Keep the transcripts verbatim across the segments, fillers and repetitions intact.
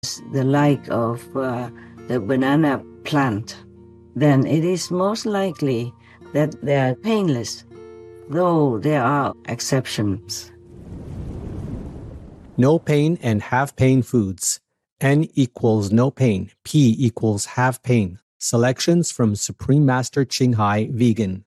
the like of uh, the banana plant, then it is most likely that they are painless, though there are exceptions. No pain and half pain foods. N equals no pain. P equals half pain. Selections from Supreme Master Ching Hai Vegan.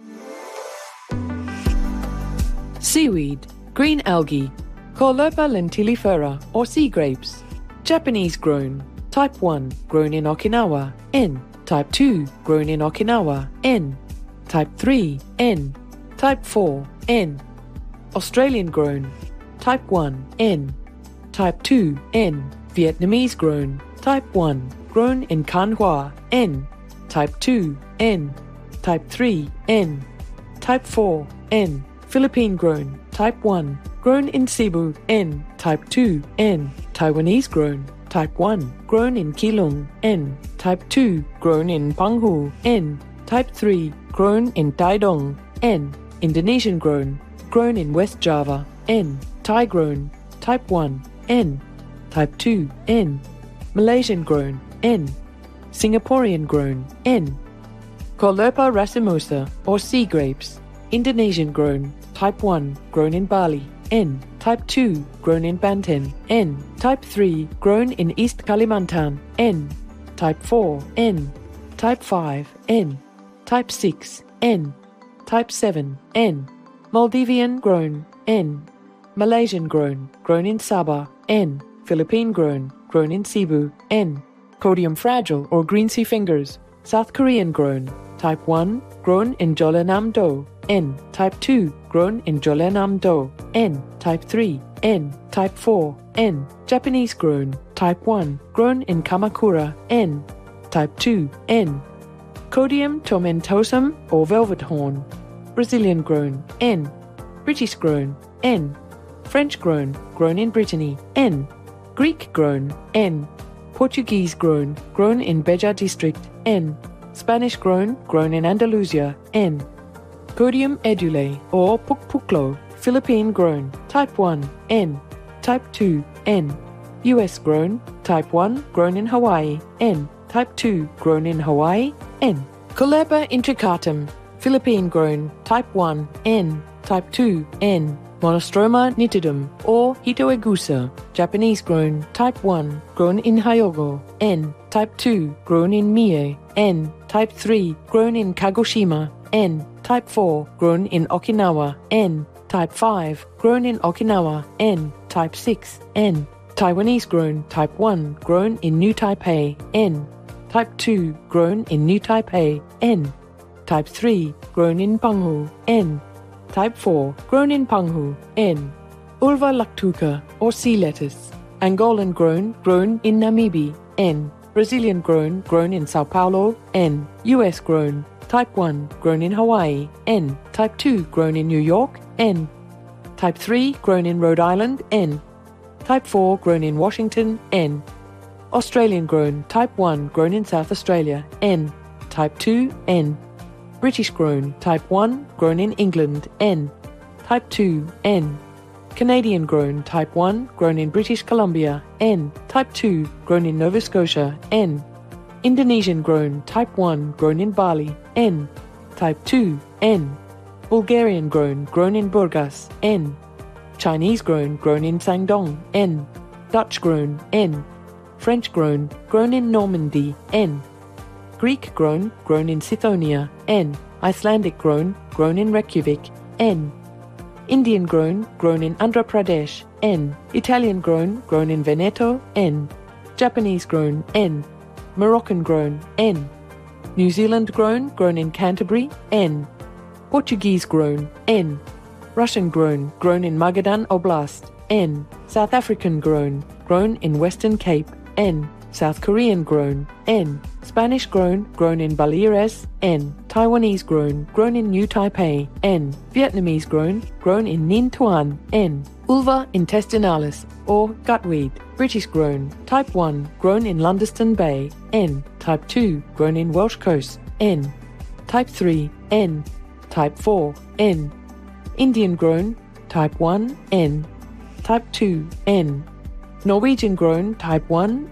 Seaweed, green algae, Caulerpa lentilifera or sea grapes. Japanese grown. Type one, grown in Okinawa, N. Type two, grown in Okinawa, N. Type three, N. Type four, N. Australian grown. Type one, N. Type two, N. Vietnamese grown. Type one, grown in Can Hoa, N. Type two, N. Type three, N. Type four, N. Philippine grown. Type one, grown in Cebu, N. Type two, N. Taiwanese grown. Type one, grown in Keelung, N. Type two, grown in Penghu, N. Type three, grown in Taitung, N. Indonesian grown. Grown in West Java, N. Thai grown. Type one, N. Type two, N. Malaysian grown, N. Singaporean grown, N. Caulerpa racemosa or sea grapes. Indonesian grown. Type one, grown in Bali, N. Type two, grown in Banten, N. Type three, grown in East Kalimantan, N. Type four, N. Type five, N. Type six, N. Type seven, N. Maldivian grown, N. Malaysian grown, grown in Sabah, N. Philippine grown, grown in Cebu, N. Codium fragile or green sea fingers, South Korean grown. Type one, grown in Jeollanam-do, N. Type two, grown in Jeollanam-do, N. Type three, N. Type four, N. Japanese grown. Type one, grown in Kamakura, N. Type two, N. Codium tomentosum or velvet horn. Brazilian grown, N. British grown, N. French grown, grown in Brittany, N. Greek grown, N. Portuguese grown, grown in Beja district, N. Spanish grown, grown in Andalusia, N. Codium edule or pukpuklo, Philippine grown. Type one, N. Type two, N. U S grown. Type one, grown in Hawaii, N. Type two, grown in Hawaii, N. Caulerpa intricatum, Philippine grown. Type one, N. Type two, N. Monostroma nitidum or Hitoegusa, Japanese grown. Type one, grown in Hyogo, N. Type two, grown in Mie, N. Type three, grown in Kagoshima, N. Type four, grown in Okinawa, N. Type five, grown in Okinawa, N. Type six, N. Taiwanese grown. Type one, grown in New Taipei, N. Type two, grown in New Taipei, N. Type three, grown in Penghu, N. Type four, grown in Penghu, N. Ulva lactuca or sea lettuce. Angolan grown, grown in Namibia, N. Brazilian grown, grown in Sao Paulo, N. U S grown. Type one, grown in Hawaii, N. Type two, grown in New York, N. Type three, grown in Rhode Island, N. Type four, grown in Washington, N. Australian grown. Type one, grown in South Australia, N. Type two, N. British grown. Type one, grown in England, N. Type two, N. Canadian grown. Type one, grown in British Columbia, N. Type two, grown in Nova Scotia, N. Indonesian grown. Type one, grown in Bali, N. Type two, N. Bulgarian grown, grown in Burgas, N. Chinese grown, grown in Sangdong, N. Dutch grown, N. French grown, grown in Normandy, N. Greek grown, grown in Sithonia, N. Icelandic grown, grown in Reykjavik, N. Indian grown, grown in Andhra Pradesh, N. Italian grown, grown in Veneto, N. Japanese grown, N. Moroccan grown, N. New Zealand grown, grown in Canterbury, N. Portuguese grown, N. Russian grown, grown in Magadan Oblast, N. South African grown, grown in Western Cape, N. South Korean grown, N. Spanish grown, grown in Baleares, N. Taiwanese grown, grown in New Taipei, N. Vietnamese grown, grown in Ninh Thuan, N. Ulva intestinalis or gutweed, British grown. Type one, grown in Lundiston Bay, N. Type two, grown in Welsh Coast, N. Type three, N. Type four, N. Indian grown. Type one, N. Type two, N. Norwegian grown. Type one,